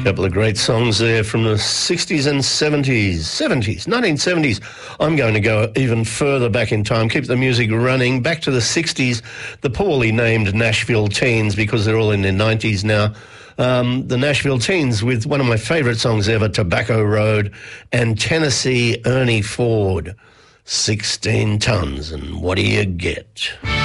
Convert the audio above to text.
Couple of great songs there from the 60s and 1970s. I'm going to go even further back in time, keep the music running, back to the 60s, the poorly named Nashville Teens, because they're all in their 90s now. The Nashville Teens with one of my favourite songs ever, Tobacco Road, and Tennessee Ernie Ford, 16 tons, and what do you get?